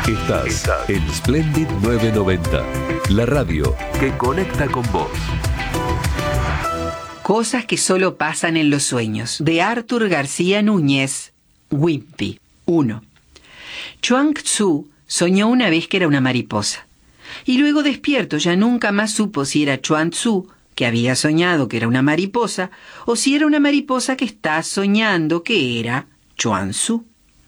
Estás en Splendid 990, la radio que conecta con vos. Cosas que solo pasan en los sueños, de Arthur García Núñez, Wimpy. 1. Chuang Tzu soñó una vez que era una mariposa. Y luego despierto ya nunca más supo si era Chuang Tzu, que había soñado que era una mariposa, o si era una mariposa que está soñando que era Chuang Tzu.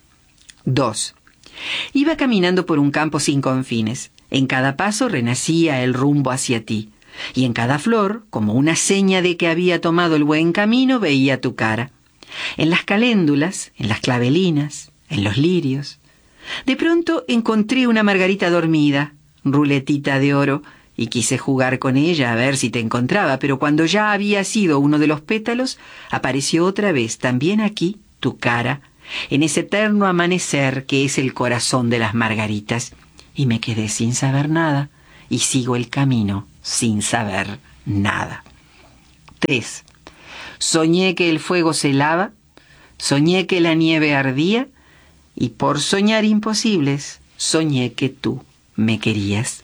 2. Iba caminando por un campo sin confines. En cada paso renacía el rumbo hacia ti. Y en cada flor, como una seña de que había tomado el buen camino, veía tu cara. En las caléndulas, en las clavelinas, en los lirios. De pronto encontré una margarita dormida, ruletita de oro, y quise jugar con ella a ver si te encontraba, pero cuando ya había sido uno de los pétalos, apareció otra vez, también aquí, tu cara, en ese eterno amanecer que es el corazón de las margaritas, y me quedé sin saber nada, y sigo el camino sin saber nada. 3. Soñé que el fuego se helaba, soñé que la nieve ardía, y por soñar imposibles, soñé que tú me querías.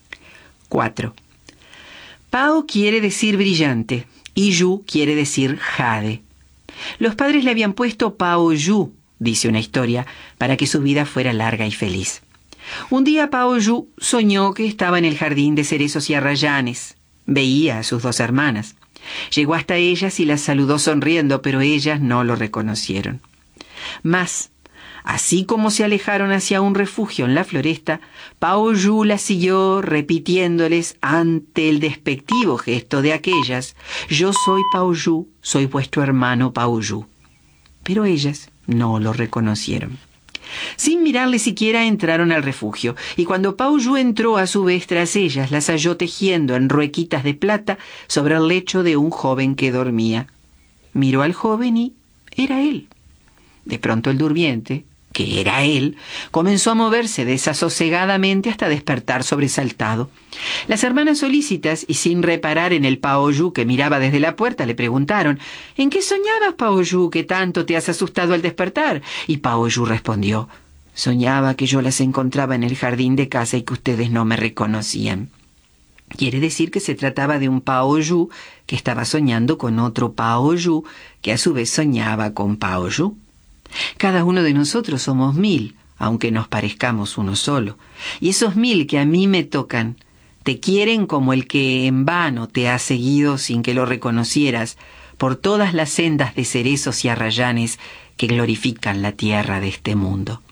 4. Pao quiere decir brillante, y Yu quiere decir jade. Los padres le habían puesto Pao Yu, dice una historia, para que su vida fuera larga y feliz. Un día Pao Yu soñó que estaba en el jardín de cerezos y arrayanes. Veía a sus dos hermanas. Llegó hasta ellas y las saludó sonriendo, pero ellas no lo reconocieron. Mas, así como se alejaron hacia un refugio en la floresta, Pao Yu las siguió repitiéndoles ante el despectivo gesto de aquellas: «Yo soy Pao Yu, soy vuestro hermano Pao Yu». Pero ellas no lo reconocieron. Sin mirarle siquiera entraron al refugio, y cuando Pao Yu entró a su vez tras ellas, las halló tejiendo en ruequitas de plata sobre el lecho de un joven que dormía. Miró al joven y era él. De pronto el durmiente, que era él, comenzó a moverse desasosegadamente hasta despertar sobresaltado. Las hermanas solícitas, y sin reparar en el Pao Yu que miraba desde la puerta, le preguntaron: «¿En qué soñabas, Pao Yu, que tanto te has asustado al despertar?» Y Pao Yu respondió: «Soñaba que yo las encontraba en el jardín de casa y que ustedes no me reconocían». Quiere decir que se trataba de un Pao Yu que estaba soñando con otro Pao Yu que a su vez soñaba con Pao Yu. Cada uno de nosotros somos 1000, aunque nos parezcamos uno solo. Y esos 1000 que a mí me tocan, te quieren como el que en vano te ha seguido sin que lo reconocieras por todas las sendas de cerezos y arrayanes que glorifican la tierra de este mundo.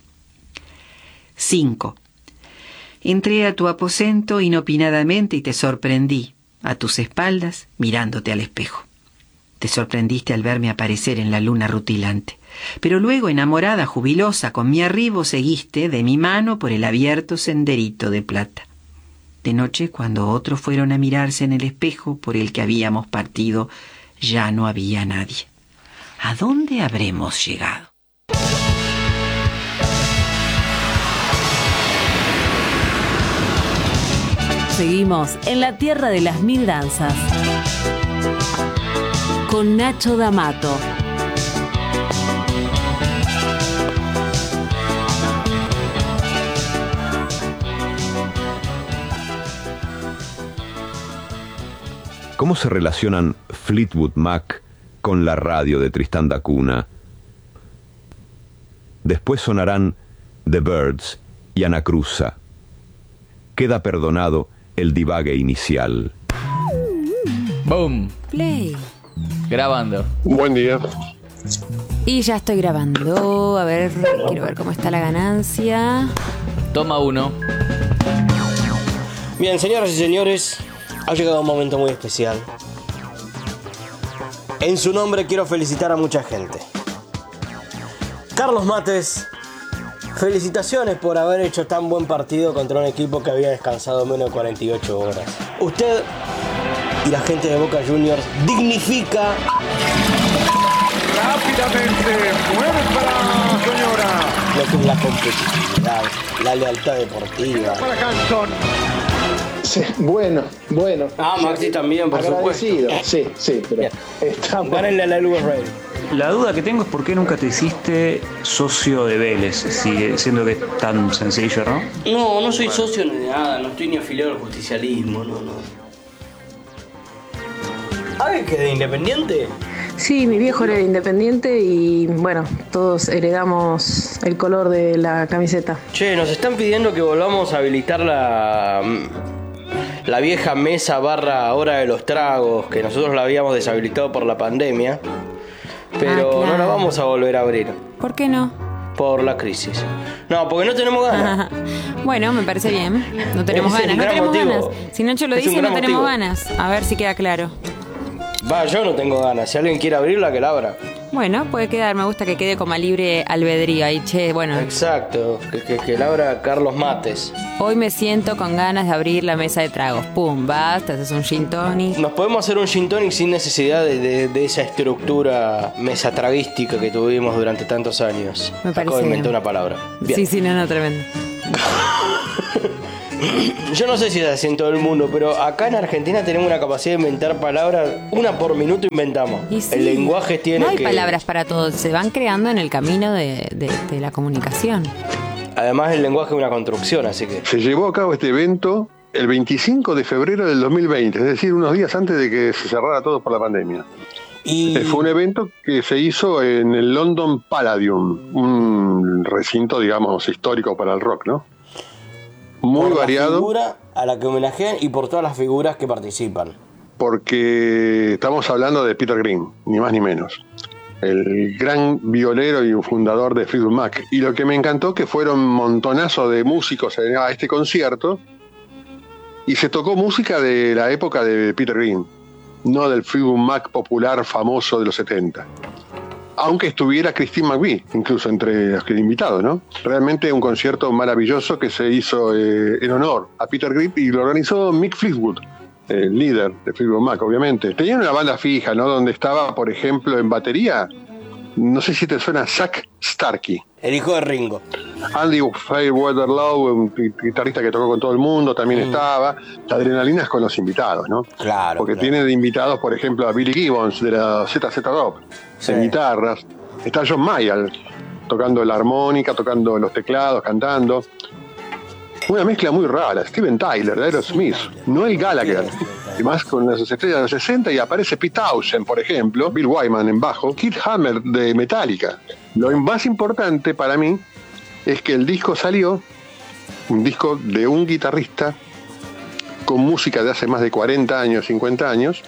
5. Entré a tu aposento inopinadamente y te sorprendí, a tus espaldas, mirándote al espejo. Te sorprendiste al verme aparecer en la luna rutilante. Pero luego, enamorada, jubilosa, con mi arribo, seguiste de mi mano por el abierto senderito de plata. De noche, cuando otros fueron a mirarse en el espejo por el que habíamos partido, ya no había nadie. ¿A dónde habremos llegado? Seguimos en la tierra de las 1000 danzas con Nacho D'Amato. ¿Cómo se relacionan Fleetwood Mac con la radio de Tristán da Cunha? Después sonarán The Byrds y Anacruza. Queda perdonado el divague inicial. ¡Boom! Play. Grabando. Buen día. Y ya estoy grabando. A ver, quiero ver cómo está la ganancia. Toma 1. Bien, señoras y señores, ha llegado un momento muy especial. En su nombre quiero felicitar a mucha gente. Carlos Mates, felicitaciones por haber hecho tan buen partido contra un equipo que había descansado menos de 48 horas. Usted y la gente de Boca Juniors dignifica Rápidamente, mueve para señora. lo que es la competitividad, la lealtad deportiva. Para Hanson. Sí, bueno. Maxi también, por agradecido. supuesto. Sí, pero Bien. estamos... Párenle a la Luis Radio. La duda que tengo es por qué nunca te hiciste socio de Vélez, siendo que es tan sencillo, ¿no? No soy socio ni de nada, no estoy ni afiliado al justicialismo, no. ¿Alguien que de Independiente? Sí, mi viejo era Independiente y bueno, todos heredamos el color de la camiseta. Che, nos están pidiendo que volvamos a habilitar la vieja mesa / hora de los tragos, que nosotros la habíamos deshabilitado por la pandemia, pero claro. no la vamos a volver a abrir. ¿Por qué no? Por la crisis. No, porque no tenemos ganas. Bueno, me parece bien. No tenemos Ese es ganas, un no gran tenemos motivo. ganas. Si Nacho lo Es un dice, no gran tenemos motivo. ganas. A ver si queda claro. Yo no tengo ganas. Si alguien quiere abrirla, que la abra. Bueno, puede quedar, me gusta que quede como a libre albedrío ahí, che, bueno. Exacto, que la abra Carlos Mates. Hoy me siento con ganas de abrir la mesa de tragos. Pum, vas, te haces un gin tonic. Nos podemos hacer un gin tonic sin necesidad de esa estructura mesatraguística que tuvimos durante tantos años. Me parece Acabo de inventar bien. una palabra. Bien. Sí, no, tremendo. Yo no sé si es así en todo el mundo, pero acá en Argentina tenemos una capacidad de inventar palabras, una por minuto inventamos. Y sí, El lenguaje tiene no hay que... palabras para todo, se van creando en el camino de la comunicación. Además el lenguaje es una construcción, así que... Se llevó a cabo este evento el 25 de febrero del 2020, es decir, unos días antes de que se cerrara todo por la pandemia. Y... Fue un evento que se hizo en el London Palladium, un recinto, digamos, histórico para el rock, ¿no? Muy por variado. La figura a la que homenajean y por todas las figuras que participan. Porque estamos hablando de Peter Green, ni más ni menos. El gran violero y fundador de Fleetwood Mac. Y lo que me encantó que fueron montonazos de músicos a este concierto y se tocó música de la época de Peter Green, no del Fleetwood Mac popular famoso de los 70. Aunque estuviera Christine McVie, incluso entre los invitados, ¿no? Realmente un concierto maravilloso que se hizo en honor a Peter Green y lo organizó Mick Fleetwood, el líder de Fleetwood Mac, obviamente. Tenían una banda fija, ¿no? Donde estaba, por ejemplo, en batería, no sé si te suena, Zach Starkey. El hijo de Ringo. Andy Fairweather Lowe, un guitarrista que tocó con todo el mundo, también estaba. La adrenalina es con los invitados, ¿no? Claro. Porque tiene de invitados, por ejemplo, a Billy Gibbons de la ZZ Top, en guitarras. Está John Mayall tocando la armónica, tocando los teclados, cantando. Una mezcla muy rara. Steven Tyler de Aerosmith, Noel Gallagher, y más con las estrellas de los 60, y aparece Pete Townshend, por ejemplo, Bill Wyman en bajo, Keith Hammer de Metallica. Lo más importante para mí es que el disco salió, un disco de un guitarrista con música de hace más de 40 años, 50 años,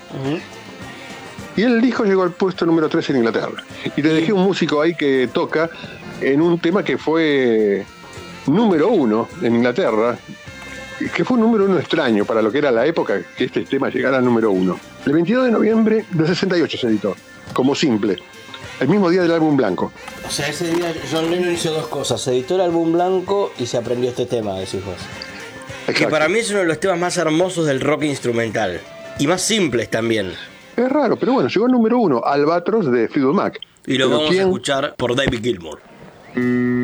y el disco llegó al puesto número 3 en Inglaterra. Y te dejé un músico ahí que toca en un tema que fue número 1 en Inglaterra, que fue un número 1 extraño para lo que era la época que este tema llegara al número 1. El 22 de noviembre del 68 se editó, como simple, el mismo día del álbum blanco. O sea, ese día John Lennon hizo dos cosas: se editó el álbum blanco y se aprendió este tema, decís vos. Exacto. Que para mí es uno de los temas más hermosos del rock instrumental. Y más simples también. Es raro, pero bueno, llegó al número 1, Albatros de Fleetwood Mac. Y lo Pero vamos a escuchar por David Gilmour.